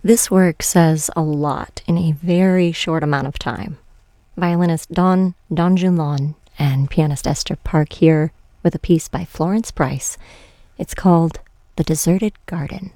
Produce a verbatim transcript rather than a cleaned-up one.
This work says a lot in a very short amount of time. Violinist Dawn Dawn Junlon and pianist Esther Park here with a piece by Florence Price. It's called The Deserted Garden.